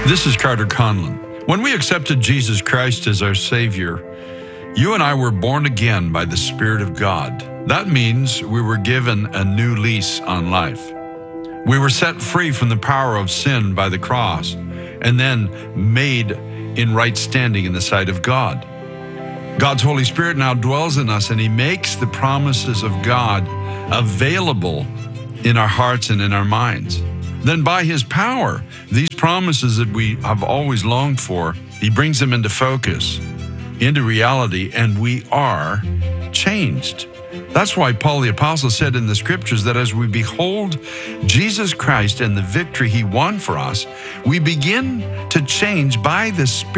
This is Carter Conlon. When we accepted Jesus Christ as our Savior, you and I were born again by the Spirit of God. That means we were given a new lease on life. We were set free from the power of sin by the cross and then made in right standing in the sight of God. God's Holy Spirit now dwells in us, and He makes the promises of God available in our hearts and in our minds. Then by His power, these promises that we have always longed for, He brings them into focus, into reality, and we are changed. That's why Paul the Apostle said in the Scriptures that as we behold Jesus Christ and the victory He won for us, we begin to change by the Spirit.